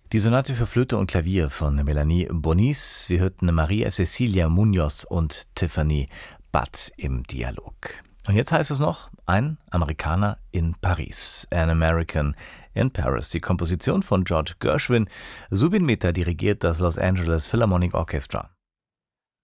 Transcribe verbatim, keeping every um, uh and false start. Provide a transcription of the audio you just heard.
Die Sonate für Flöte und Klavier von Melanie Bonis. Wir hörten Maria Cecilia Munoz und Tiffany Butt im Dialog. Und jetzt heißt es noch, ein Amerikaner in Paris. An American in Paris. Die Komposition von George Gershwin. Zubin Mehta dirigiert das Los Angeles Philharmonic Orchestra.